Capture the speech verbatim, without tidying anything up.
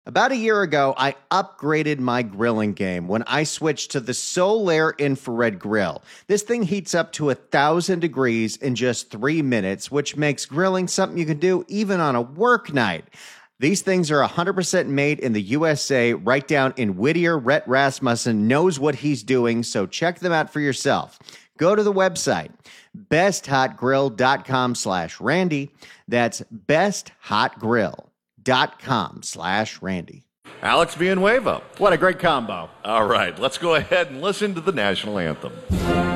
About a year ago, I upgraded my grilling game when I switched to the Solaire infrared grill. This thing heats up to a thousand degrees in just three minutes, which makes grilling something you can do even on a work night. These things are one hundred percent made in the U S A, right down in Whittier. Rhett Rasmussen knows what he's doing, so check them out for yourself. Go to the website, besthotgrill.com slash Randy. That's besthotgrill.com slash Randy. Alex Villanueva. What a great combo. All right, let's go ahead and listen to the national anthem.